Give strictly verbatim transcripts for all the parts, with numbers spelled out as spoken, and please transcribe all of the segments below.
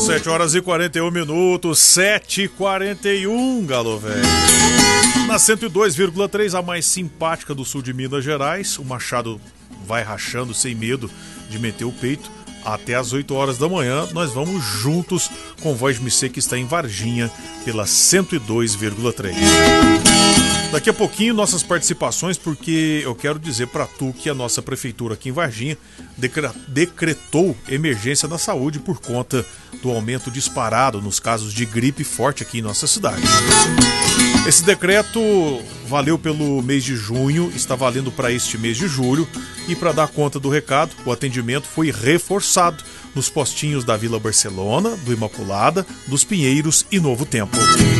sete horas e quarenta e um minutos, sete e quarenta e um, galo velho. Na cento e dois vírgula três, a mais simpática do sul de Minas Gerais, o Machado vai rachando sem medo de meter o peito. Até às oito horas da manhã, nós vamos juntos com Voz Me Ser, que está em Varginha, pela cento e dois vírgula três. Daqui a pouquinho, nossas participações, porque eu quero dizer para tu que a nossa prefeitura aqui em Varginha decretou emergência na saúde por conta do aumento disparado nos casos de gripe forte aqui em nossa cidade. Esse decreto valeu pelo mês de junho, está valendo para este mês de julho, e para dar conta do recado, o atendimento foi reforçado nos postinhos da Vila Barcelona, do Imaculada, dos Pinheiros e Novo Tempo.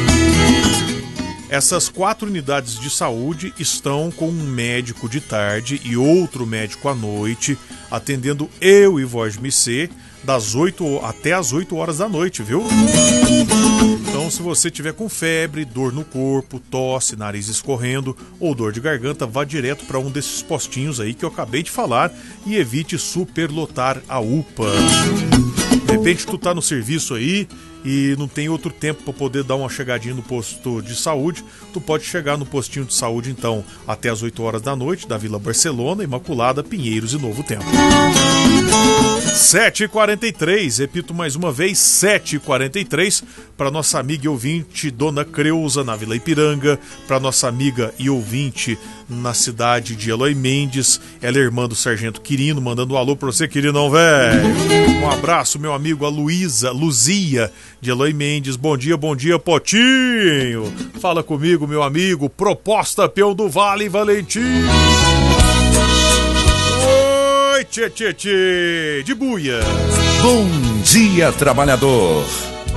Essas quatro unidades de saúde estão com um médico de tarde e outro médico à noite, atendendo eu e Voz Me Ser, das oito até as oito horas da noite, viu? Então, se você tiver com febre, dor no corpo, tosse, nariz escorrendo ou dor de garganta, vá direto para um desses postinhos aí que eu acabei de falar e evite superlotar a U P A. De repente tu tá no serviço aí e não tem outro tempo para poder dar uma chegadinha no posto de saúde, tu pode chegar no postinho de saúde então até as oito horas da noite da Vila Barcelona, Imaculada, Pinheiros e Novo Tempo. sete e quarenta e três, repito mais uma vez, sete e quarenta e três, para nossa amiga e ouvinte Dona Creuza na Vila Ipiranga, para nossa amiga e ouvinte na cidade de Eloy Mendes, ela é irmã do Sargento Quirino, mandando um alô pra você, Quirinão, velho. Um abraço, meu amigo, a Luísa, Luzia de Eloy Mendes. Bom dia, bom dia, Potinho. Fala comigo, meu amigo, proposta Peu do Vale Valentim. Oi, tchê, tchê, tchê, de buia. Bom dia, trabalhador.